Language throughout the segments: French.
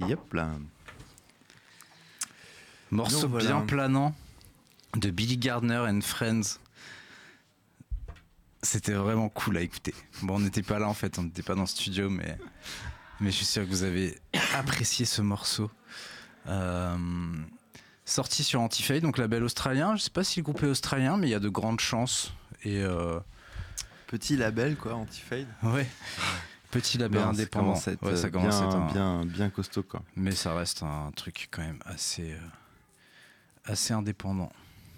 Yep là. Morceau Donc, voilà. bien planant de Billy Gardner and Friends. C'était vraiment cool à écouter. Bon, on n'était pas là en fait, on n'était pas dans le studio, mais je suis sûr que vous avez apprécié ce morceau. Sorti sur Antifade, donc label australien. Je sais pas si le groupe est australien, mais il y a de grandes chances. Et Petit label quoi, Antifade. ouais, petit label indépendant. Ça commence à être bien costaud quoi. Mais ça reste un truc quand même assez indépendant.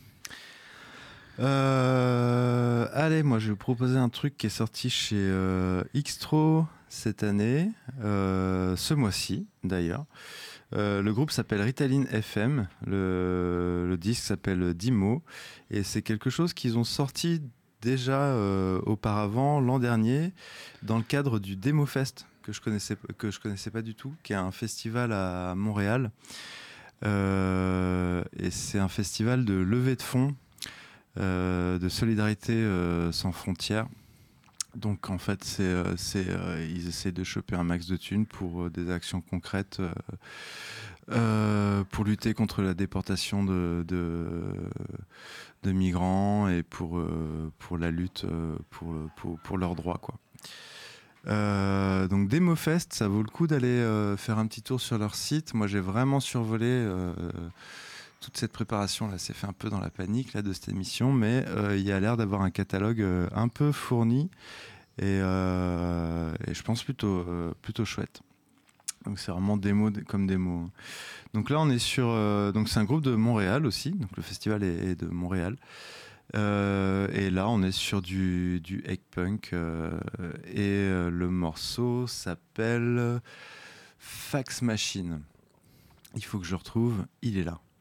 Allez, moi je vais vous proposer un truc qui est sorti chez Xtro cette année, ce mois-ci d'ailleurs. Le groupe s'appelle Ritalin FM, le disque s'appelle Dimo, et c'est quelque chose qu'ils ont sorti déjà auparavant l'an dernier dans le cadre du Demo Fest que je connaissais pas du tout, qui est un festival à Montréal, et c'est un festival de levée de fonds. De solidarité sans frontières. Donc en fait, ils essaient de choper un max de thunes pour des actions concrètes, pour lutter contre la déportation de migrants et pour la lutte pour leurs droits, quoi. Donc DemoFest, ça vaut le coup d'aller faire un petit tour sur leur site. Moi, j'ai vraiment survolé toute cette préparation là, s'est fait un peu dans la panique là de cette émission, mais il y a l'air d'avoir un catalogue un peu fourni et je pense plutôt chouette. Donc c'est vraiment démo comme démo. Donc là on est sur donc c'est un groupe de Montréal aussi, donc le festival est de Montréal. Et là on est sur du egg punk et le morceau s'appelle Fax Machine. Il faut que je retrouve, il est là.